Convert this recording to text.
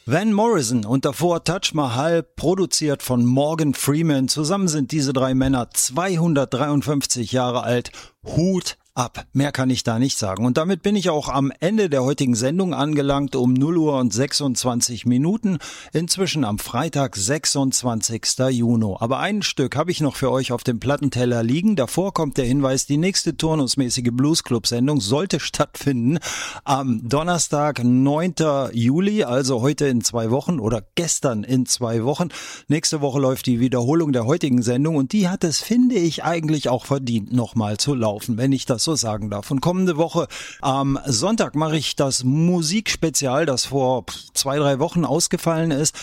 Van Morrison und davor Taj Mahal, produziert von Morgan Freeman. Zusammen sind diese drei Männer 253 Jahre alt. Hut ab. Mehr kann ich da nicht sagen. Und damit bin ich auch am Ende der heutigen Sendung angelangt, um 0 Uhr und 26 Minuten. Inzwischen am Freitag, 26. Juni. Aber ein Stück habe ich noch für euch auf dem Plattenteller liegen. Davor kommt der Hinweis, die nächste turnusmäßige Bluesclub-Sendung sollte stattfinden am Donnerstag, 9. Juli, also heute in 2 Wochen oder gestern in 2 Wochen. Nächste Woche läuft die Wiederholung der heutigen Sendung und die hat es, finde ich, eigentlich auch verdient, nochmal zu laufen, wenn ich das so sagen darf. Und kommende Woche am Sonntag mache ich das Musikspezial, das vor 2-3 Wochen ausgefallen ist.